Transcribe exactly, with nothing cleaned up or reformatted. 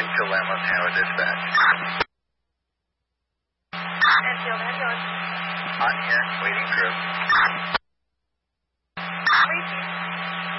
to Lamont Tower Dispatch. Enfield, Enfield. On here, waiting crew.